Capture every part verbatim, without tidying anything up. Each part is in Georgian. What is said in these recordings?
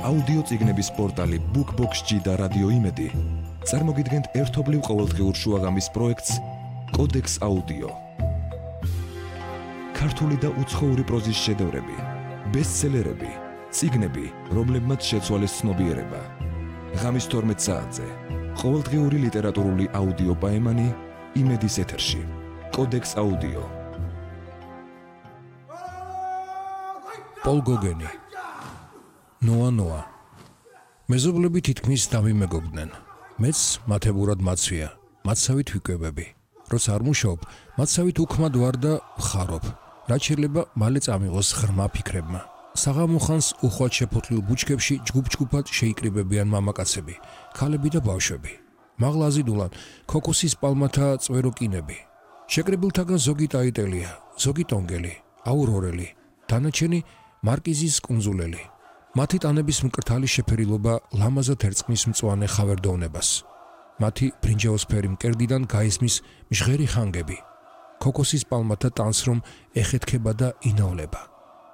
აუდიო წიგნების პორტალი BookBox-ი და რადიო იმედი წარმოგიდგენთ ერთობლივ ყოველდღიურ შუაღამის პროექტს კოდექს აუდიო. ქართული და უცხოური პროზის შედევრები, ბესტსელერები, წიგნები, რომლებმაც შეცვალეს ცნობიერება. ღამის თორმეტ საათზე ყოველდღიური ლიტერატურული აუდიო პაემანი იმედის ეთერში. კოდექს აუდიო. პოლ გოგენი ნოა ნოა მეზობლები თითქმის დამიმეგობრდნენ. მეც მათებურად მაცვია, მათსავით ვიკვებები. როცა არ მუშაობ, მათსავით უქმად ვარ და ვხარობ. რაც შეიძლება მალე წამიღოს ღრმა ფიქრებმა. საღამოხანს უხვად შეფოთლილ ბუჩქებში ჯგუფ-ჯგუფად შეიკრიბებიან მამაკაცები, ქალები და ბავშვები. მაღლა აზიდულან ქოქოსის პალმათა წვეროკინები. შეკრებილთაგან ზოგი ტაიტელია, ზოგი ტონგელი, აურორელი, დანარჩენი მარკიზის კუნძულელი. მათი ტანების მკრთალი შეფერილობა ლამაზად ერწყმის მწვანე ხავერდოვნებას. მათი ბრინჯაოსფერი მკერდიდან გაისმის მჟღერი ხანგები. ქოქოსის პალმათა ტანს რომ ეხეთქება და ინავლება.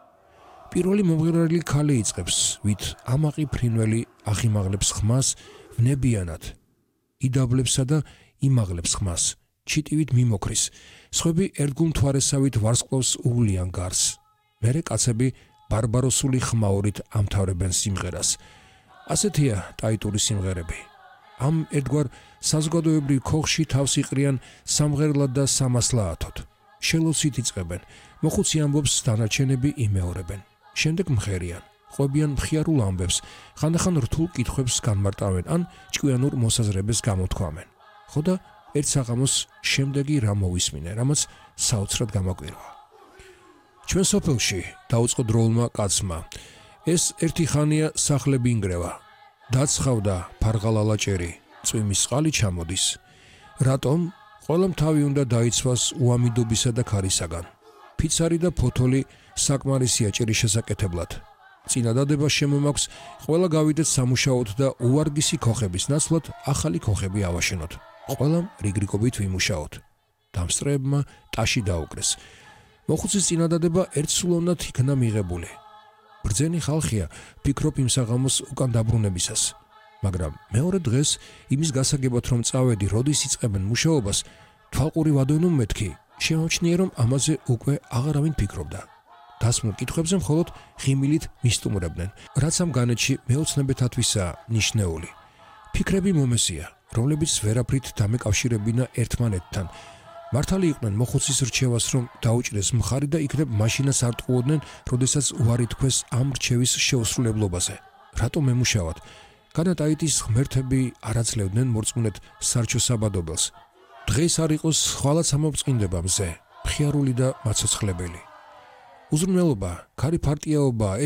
პირველი მომღერალი ქალი იწყებს, ვით ამაყი ფრინველი აღიმაღლებს ხმას ვნებიანად. იდავლებსა და იმაღლებს ხმას, ჩიტივით მიმოქრის. სხვები ერთგულ მთვარესავით ვარსკვლავს უვლიან გარს. მერე კაცები ბარბაროსული ხმაურით ამთავრებენ სიმღერას. ასეთია ტაიტური სიმღერები. ამ ერთგვარ საზოგადოებრივ ქოხში თავს იყრიან სამღერლად და სამასლაათოდ. შელოცით იწყებენ, მოხუცი ამბობს დანარჩენები იმეორებენ. შემდეგ მღერიან, ყვებიან მხიარულ ამბებს, ხანდახან რთულ კითხვებს განმარტავენ ან ჭკვიანურ მოსაზრებებს გამოთქვამენ. ხო და ერთ საღამოს შემდეგი რა მოვისმინე, რამაც საოცრად გამაკვირვა. ჩვენ სოფელში დაუწყო დროულმა კაცმა. ეს ერთი ხანია სახლები ინგრევა. დაცხავდა ფარღალალაჭერი, წვიმის წყალი ჩამოდის. რატომ? ყველამ თავი უნდა დაიცვას უამიდობისა და ქარისაგან. ფიცარი და ფოთოლი საკმარისია ჭერის შესაკეთებლად. წინადადება შემომაქვს ყველა გავიდეთ სამუშაოდ და უვარგისი ქოხების ნაცვლად ახალი ქოხები ავაშენოთ. ყველამ რიგრიგობით ვიმუშაოთ. დამსწრეებმა ტაში დაუკრეს. მოხუცის წინადადება ერთსულოვნად იქნა მიღებული. ბრძენი ხალხია, ფიქრობ იმ საღამოს უკან დაბრუნებისას. მაგრამ მეორე დღეს იმის გასაგებად რომ წავედი, როდის იწყებენ მუშაობას, თვალყური ვადონო მეთქი, შემოჩნია რომ ამაზე უკვე აღარავინ ფიქრობდა. დასმულ კითხვებზე მხოლოდ ღიმილით მისტუმრებდნენ, რაც ამ განედში მეოცნებეთათვისაა ნიშნეული. ფიქრები მომესია, რომლებიც ვერაფრით დამეკავშირებინა ერთმანეთთან. მართალი იყვნენ მოხუცის რჩევას რომ დაუჭრეს მხარი და იქნებ მაშინაც არ ტყუოდნენ, როდესაც უარი თქვეს ამ რჩევის შეუსრულებლობაზე. რატომ ემუშავათ? განატაიტის ღმერთები არ აძლევდნენ მორწმუნეთ სარჩო საბადობელს. დღეს არ იყოს ხვალაც ამობწყინდება მზე, მხიარული და მაცოცხლებელი. უზრუნველობა, ქარი ფარტიაობა